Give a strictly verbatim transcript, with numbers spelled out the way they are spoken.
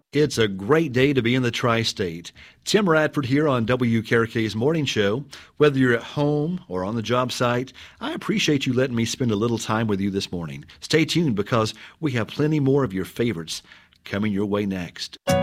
It's a great day to be in the tri-state. Tim Radford here on W K R K's Morning Show. Whether you're at home or on the job site, I appreciate you letting me spend a little time with you this morning. Stay tuned because we have plenty more of your favorites coming your way next.